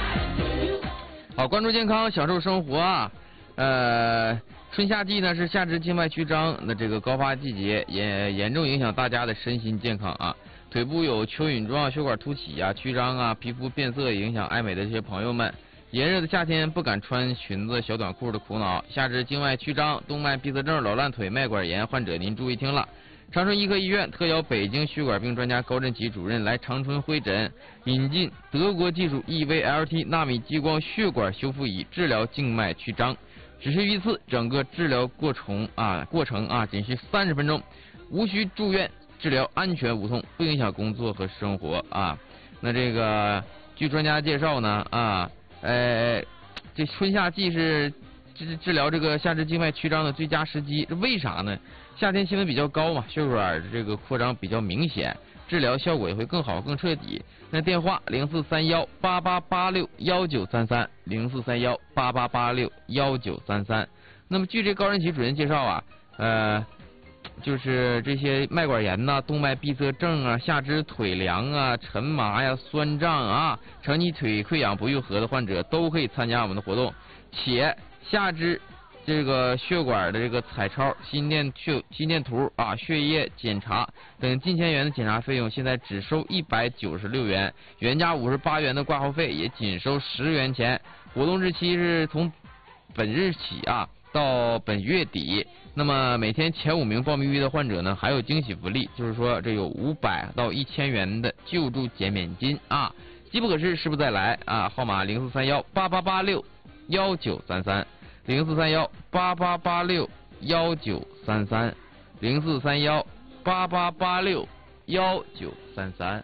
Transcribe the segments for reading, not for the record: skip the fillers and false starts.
好，关注健康，享受生活啊。春夏季呢是下肢静脉曲张的这个高发季节，也严重影响大家的身心健康啊。腿部有蚯蚓状血管凸起啊、曲张啊，皮肤变色，影响爱美的这些朋友们。炎热的夏天不敢穿裙子、小短裤的苦恼，下肢静脉曲张、动脉闭塞症、老烂腿、脉管炎患者您注意听了。长春医科医院特邀北京血管病专家高振奇主任来长春会诊，引进德国技术 EVLT 纳米激光血管修复仪治疗静脉曲张，只需一次，整个治疗过程仅需30分钟，无需住院，治疗安全无痛，不影响工作和生活啊。那这个据专家介绍呢这春夏季是治疗这个下肢静脉曲张的最佳时机，这为啥呢？夏天气温比较高嘛，血管这个扩张比较明显，治疗效果也会更好更彻底。那电话043188861933 043188861933。那么据这高振奇主任介绍啊，就是这些脉管炎呐、动脉闭塞症啊、下肢腿凉啊、沉麻呀、酸胀啊、长期腿溃疡不愈合的患者都可以参加我们的活动，且下肢这个血管的这个彩超、心电图啊、血液检查等近千元的检查费用，现在只收196元，原价58元的挂号费也仅收10元钱。活动日期是从本日起啊到本月底。那么每天前5名报名预约的患者呢，还有惊喜福利，就是说这有500到1000元的救助减免金啊。机不可失，失不再来啊！号码043188861933。043188861933 043188861933。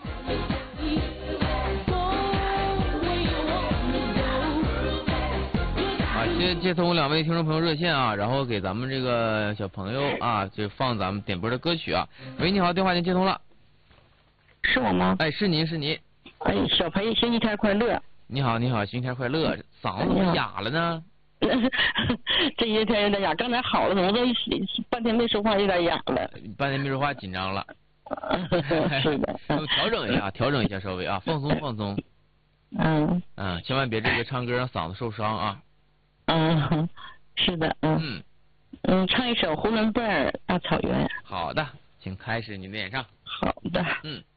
接通2位听众朋友热线啊，然后给咱们这个小朋友啊，就放咱们点播的歌曲啊。喂，你好，电话已经接通了。 是我吗？ 哎，是您。 哎，小裴，星期天快乐。 你好，星期天快乐。嗓子怎么哑了呢？ 这些天有点哑，刚才好了，怎么这半天没说话有点哑了？ 半天没说话，紧张了。 是的。 调整一下稍微啊，放松。千万别这个唱歌让嗓子受伤啊。 是的。唱一首《呼伦贝尔大草原》。 好的，请开始您的演唱。 好的。